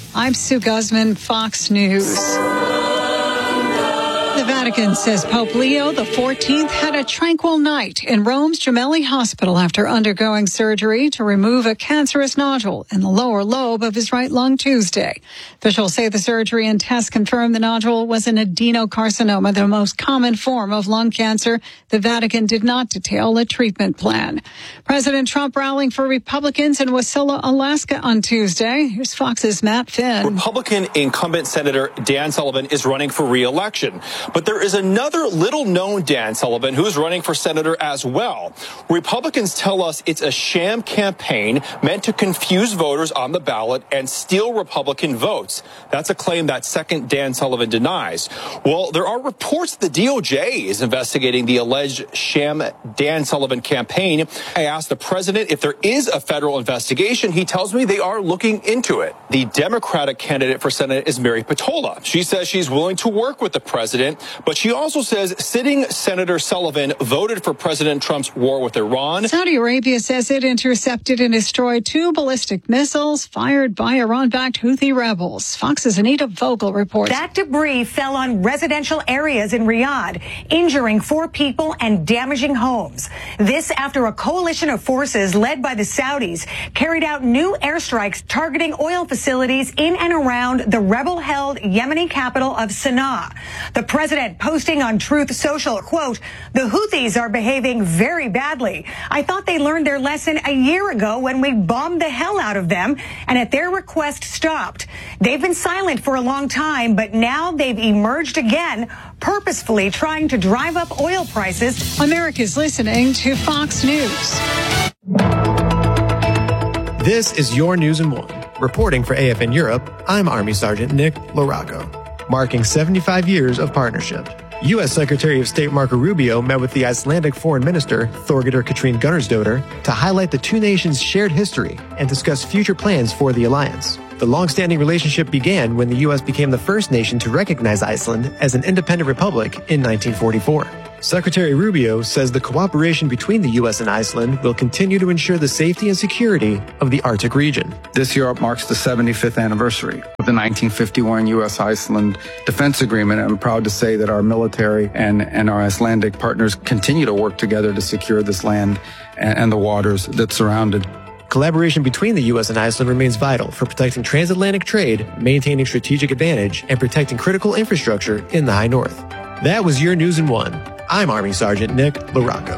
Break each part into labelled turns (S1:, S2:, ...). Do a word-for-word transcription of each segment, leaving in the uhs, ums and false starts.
S1: I'm Sue Guzman, Fox News. The Vatican says Pope Leo the fourteenth had a tranquil night in Rome's Gemelli Hospital after undergoing surgery to remove a cancerous nodule in the lower lobe of his right lung Tuesday. Officials say the surgery and tests confirmed the nodule was an adenocarcinoma, the most common form of lung cancer. The Vatican did not detail a treatment plan. President Trump rallying for Republicans in Wasilla, Alaska on Tuesday. Here's Fox's Matt Finn.
S2: Republican incumbent Senator Dan Sullivan is running for re-election. But there is another little-known Dan Sullivan who's running for senator as well. Republicans tell us it's a sham campaign meant to confuse voters on the ballot and steal Republican votes. That's a claim that second Dan Sullivan denies. Well, there are reports the D O J is investigating the alleged sham Dan Sullivan campaign. I asked the president if there is a federal investigation. He tells me they are looking into it. The Democratic candidate for Senate is Mary Patola. She says she's willing to work with the president, but she also says sitting Senator Sullivan voted for President Trump's war with Iran.
S1: Saudi Arabia says it intercepted and destroyed two ballistic missiles fired by Iran-backed Houthi rebels. Fox's Anita Vogel reports.
S3: That debris fell on residential areas in Riyadh, injuring four people and damaging homes. This after a coalition of forces led by the Saudis carried out new airstrikes targeting oil facilities in and around the rebel-held Yemeni capital of Sana'a. The president posting on Truth Social, quote, "The Houthis are behaving very badly. I thought they learned their lesson a year ago when we bombed the hell out of them and at their request stopped. They've been silent for a long time, but now they've emerged again, purposefully trying to drive up oil prices."
S1: America's listening to Fox News.
S4: This is Your News in One. Reporting for A F N Europe, I'm Army Sergeant Nick Laraco. Marking seventy-five years of partnership. U S Secretary of State Marco Rubio met with the Icelandic Foreign Minister, Thorgerður Katrín Gunnarsdóttir, to highlight the two nations' shared history and discuss future plans for the alliance. The long-standing relationship began when the U S became the first nation to recognize Iceland as an independent republic in nineteen forty-four. Secretary Rubio says the cooperation between the U S and Iceland will continue to ensure the safety and security of the Arctic region.
S5: This year marks the seventy-fifth anniversary of the nineteen fifty-one U S Iceland Defense Agreement. I'm proud to say that our military and, and our Icelandic partners continue to work together to secure this land and, and the waters that surround it.
S4: Collaboration between the U S and Iceland remains vital for protecting transatlantic trade, maintaining strategic advantage, and protecting critical infrastructure in the High North. That was Your News in One. I'm Army Sergeant Nick Laraco.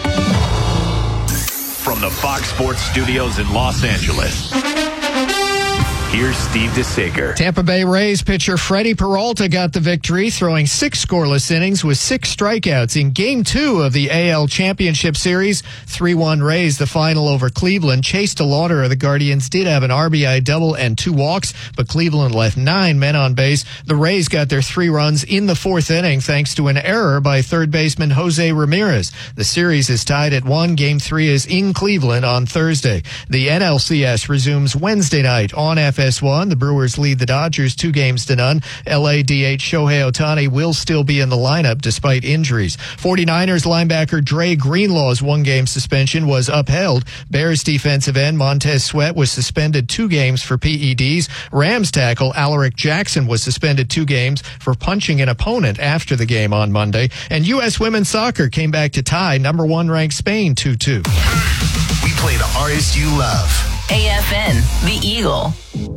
S6: From the Fox Sports Studios in Los Angeles, here's Steve DeSager.
S7: Tampa Bay Rays pitcher Freddie Peralta got the victory, throwing six scoreless innings with six strikeouts in Game two of the A L Championship Series. three one Rays, the final over Cleveland. Chase DeLauder of the Guardians did have an R B I double and two walks, but Cleveland left nine men on base. The Rays got their three runs in the fourth inning thanks to an error by third baseman Jose Ramirez. The series is tied at one. Game three is in Cleveland on Thursday. The N L C S resumes Wednesday night on F S one. The Brewers lead the Dodgers two games to none. L A D H Shohei Ohtani will still be in the lineup despite injuries. forty-niners linebacker Dre Greenlaw's one-game suspension was upheld. Bears defensive end Montez Sweat was suspended two games for P E Ds. Rams tackle Alaric Jackson was suspended two games for punching an opponent after the game on Monday. And U S women's soccer came back to tie number one ranked Spain two two.
S6: We play the artists you love.
S8: A F N, The Eagle.